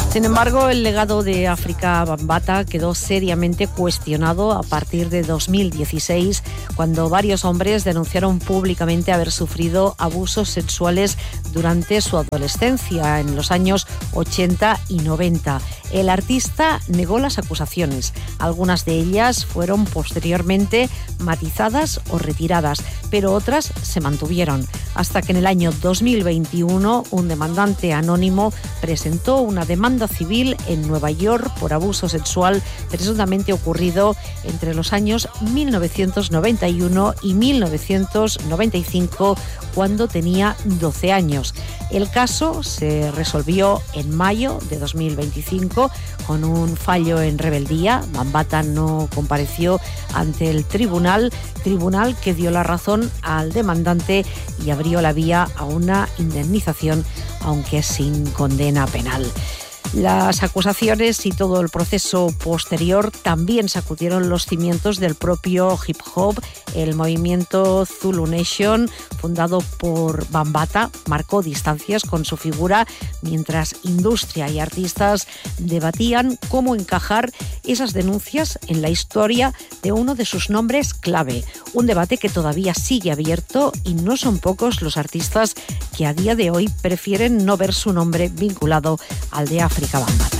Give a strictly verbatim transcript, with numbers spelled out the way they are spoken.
Sin embargo, el legado de Afrika Bambaataa quedó seriamente cuestionado a partir de dos mil dieciséis, cuando varios hombres denunciaron públicamente haber sufrido abusos sexuales durante su adolescencia, en los años ochenta y noventa. El artista negó las acusaciones. Algunas de ellas fueron posteriormente matizadas o retiradas, pero otras se mantuvieron, hasta que en el año dos mil veintiuno un demandante anónimo presentó una demanda civil en Nueva York por abuso sexual presuntamente ocurrido entre los años mil novecientos noventa y uno y mil novecientos noventa y cinco, cuando tenía doce años. El caso se resolvió en mayo de dos mil veinticinco con un fallo en rebeldía. Bambaataa no compareció ante el tribunal, tribunal que dio la razón al demandante y abrió la vía a una indemnización, aunque sin condena penal. Las acusaciones y todo el proceso posterior también sacudieron los cimientos del propio hip hop. El movimiento Zulu Nation, fundado por Bambaataa, marcó distancias con su figura, mientras industria y artistas debatían cómo encajar esas denuncias en la historia de uno de sus nombres clave. Un debate que todavía sigue abierto, y no son pocos los artistas que a día de hoy prefieren no ver su nombre vinculado al de Afrika Bambaataa.